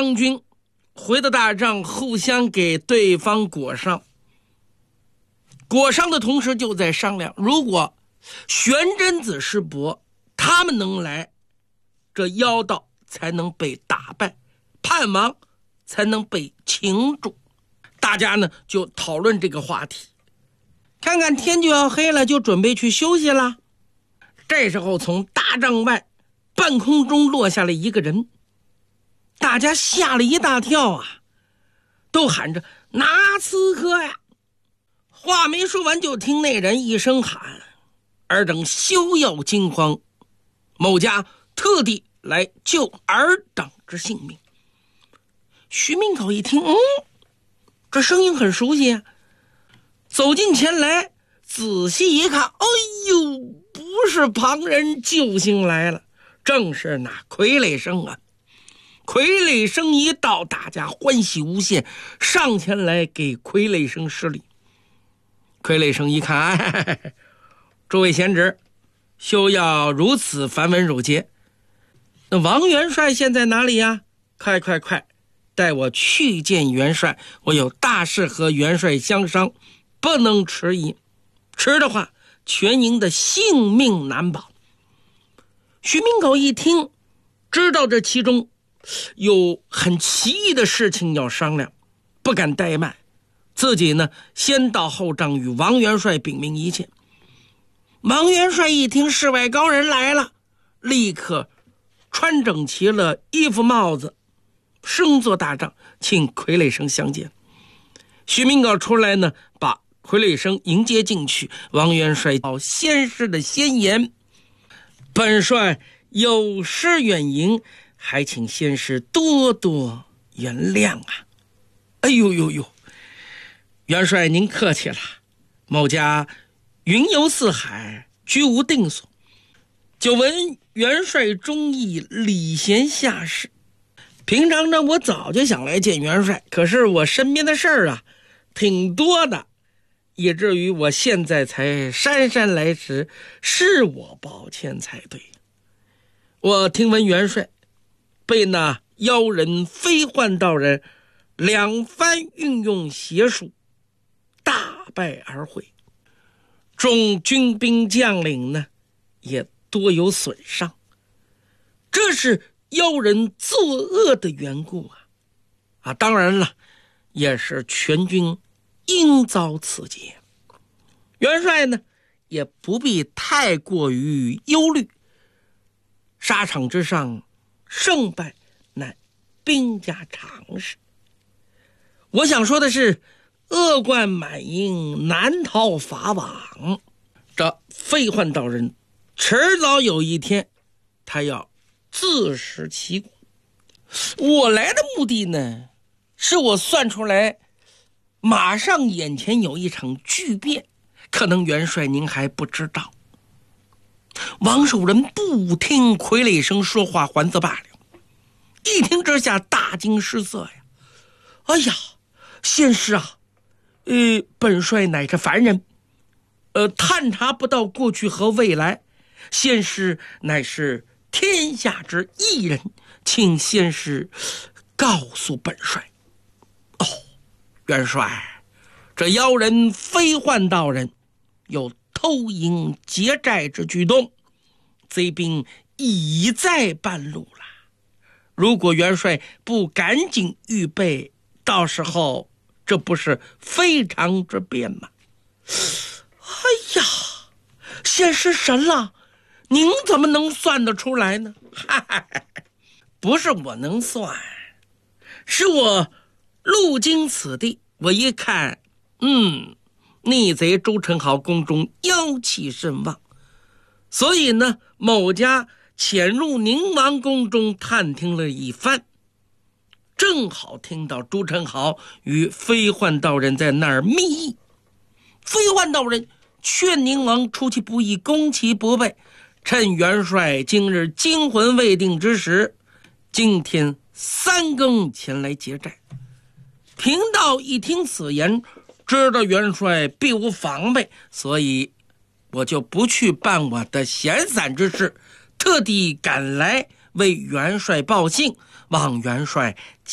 两军回到大帐，互相给对方裹上。裹上的同时就在商量，如果玄真子师伯他们能来，这妖道才能被打败，叛王才能被擒住。大家呢就讨论这个话题，看看天就要黑了，就准备去休息了。这时候从大帐外半空中落下了一个人，大家吓了一大跳啊，都喊着拿刺客呀！话没说完，就听那人一声喊：“尔等休要惊慌，某家特地来救尔等之性命。”徐明口一听，这声音很熟悉啊，走近前来仔细一看，哎呦，不是旁人救星来了，正是那傀儡生啊！傀儡生一到，大家欢喜无限，上前来给傀儡生施礼。傀儡生一看，诸位贤侄，休要如此繁文缛节。那王元帅现在哪里呀？快，带我去见元帅，我有大事和元帅相商，不能迟疑，迟的话全营的性命难保。徐明口一听，知道这其中有很奇异的事情要商量，不敢怠慢，自己呢先到后帐与王元帅禀明一切。王元帅一听世外高人来了，立刻穿整齐了衣服帽子，升坐大帐，请傀儡生相见。徐明镐出来呢，把傀儡生迎接进去。王元帅先师的先言，本帅有失远迎，还请先师多多原谅啊！哎呦，元帅您客气了，某家云游四海，居无定所，久闻元帅忠义，礼贤下士。平常呢，我早就想来见元帅，可是我身边的事儿啊挺多的，以至于我现在才姗姗来迟，是我抱歉才对。我听闻元帅被那妖人飞幻道人两番运用邪术，大败而回，众军兵将领呢也多有损伤，这是妖人作恶的缘故啊！当然了，也是全军应遭此劫。元帅呢也不必太过于忧虑，沙场之上胜败乃兵家常事。我想说的是，恶贯满盈，难逃法网。这飞幻道人迟早有一天他要自食其果。我来的目的呢，是我算出来马上眼前有一场巨变，可能元帅您还不知道。王守仁不听傀儡生说话还则罢了，一听之下大惊失色呀！哎呀，先师啊，本帅乃是凡人，探查不到过去和未来，先师乃是天下之异人，请先师告诉本帅。元帅，这妖人飞幻道人有偷营劫寨之举动，贼兵已在半路了。如果元帅不赶紧预备，到时候这不是非常之变吗？哎呀，先师神了，您怎么能算得出来呢？不是我能算，是我路经此地，我一看，逆贼朱宸濠宫中妖气甚旺，所以呢，某家潜入宁王宫中探听了一番，正好听到朱宸濠与飞幻道人在那儿密议。飞幻道人劝宁王出其不意，攻其不备，趁元帅今日惊魂未定之时，今天3更前来劫寨。贫道一听此言，知道元帅必无防备，所以我就不去办我的闲散之事，特地赶来为元帅报信，望元帅